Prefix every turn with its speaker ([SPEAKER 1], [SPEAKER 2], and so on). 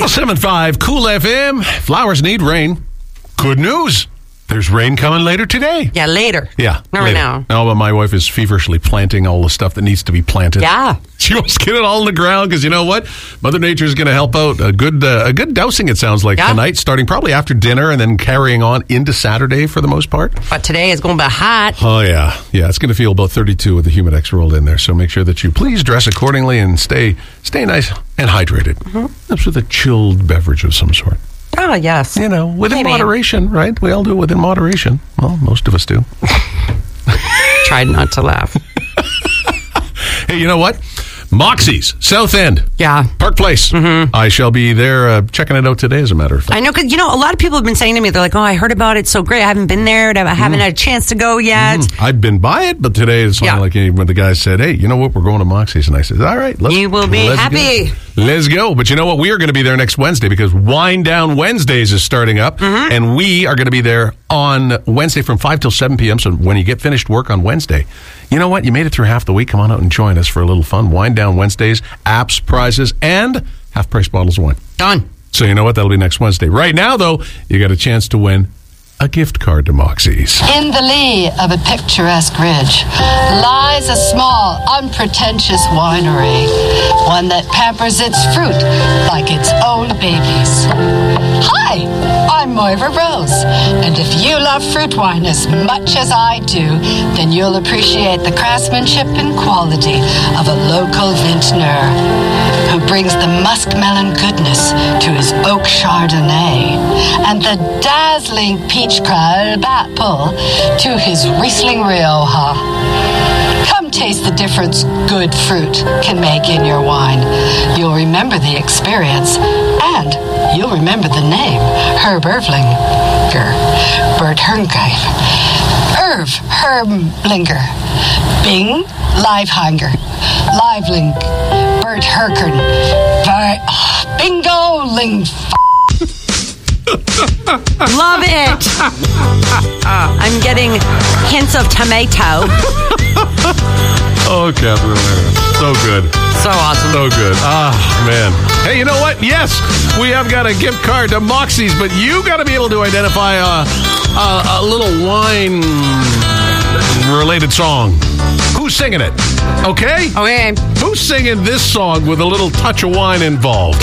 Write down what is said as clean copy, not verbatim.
[SPEAKER 1] 107.5 Cool FM. Flowers need rain. Good news. There's rain coming later today.
[SPEAKER 2] Yeah, later.
[SPEAKER 1] Yeah.
[SPEAKER 2] Not right now.
[SPEAKER 1] No, but my wife is feverishly planting all the stuff that needs to be planted.
[SPEAKER 2] Yeah.
[SPEAKER 1] She wants to get it all in the ground because you know what? Mother Nature is going to help out. A good dousing, it sounds like, tonight, starting probably after dinner and then carrying on into Saturday for the most part.
[SPEAKER 2] But today is going to be hot.
[SPEAKER 1] Oh, yeah. Yeah, it's going to feel about 32 with the Humidex rolled in there. So make sure that you please dress accordingly and stay nice and hydrated. Mm-hmm. That's with a chilled beverage of some sort.
[SPEAKER 2] Oh, yes.
[SPEAKER 1] You know, within moderation, right? We all do it within moderation. Well, most of us do.
[SPEAKER 2] Tried not to laugh.
[SPEAKER 1] Hey, you know what? Moxie's, South End.
[SPEAKER 2] Yeah.
[SPEAKER 1] Park Place. Mm-hmm. I shall be there checking it out today, as a matter of fact.
[SPEAKER 2] I know, because, a lot of people have been saying to me, they're like, oh, I heard about it. It's so great. I haven't been there. I haven't had a chance to go yet.
[SPEAKER 1] I've been by it, but today it's like when the guy said, hey, you know what? We're going to Moxie's. And I said, all right,
[SPEAKER 2] you will be happy.
[SPEAKER 1] Let's go. But you know what? We are going to be there next Wednesday because Wind Down Wednesdays is starting up. Mm-hmm. And we are going to be there on Wednesday from 5 till 7 p.m. So when you get finished work on Wednesday, you know what? You made it through half the week. Come on out and join us for a little fun. Wind Down Wednesdays, apps, prizes, and half-price bottles of wine.
[SPEAKER 2] Done.
[SPEAKER 1] So you know what? That'll be next Wednesday. Right now, though, you got a chance to win a gift card to Moxie's.
[SPEAKER 3] In the lee of a picturesque ridge lies a small, unpretentious winery, one that pampers its fruit like its own babies. Hi, I'm Moira Rose, and if you love fruit wine as much as I do, then you'll appreciate the craftsmanship and quality of a local vintner who brings the muskmelon goodness to his oak Chardonnay and the dazzling peach Apple to his Riesling Rioja. Come taste the difference good fruit can make in your wine. You'll remember the experience, and you'll remember the name, Herb Ervlinger, Bert Herngreif, Herblinger, Bing, Livehanger, Liveling, Bert Herkern, Bingo Ling.
[SPEAKER 2] Love it. I'm getting hints of tomato.
[SPEAKER 1] Oh, Catherine O'Hara. So good.
[SPEAKER 2] So awesome.
[SPEAKER 1] So good. Ah, man. Hey, you know what? Yes, we have got a gift card to Moxie's, but you got to be able to identify a little wine-related song. Who's singing it? Okay?
[SPEAKER 2] Okay.
[SPEAKER 1] Who's singing this song with a little touch of wine involved?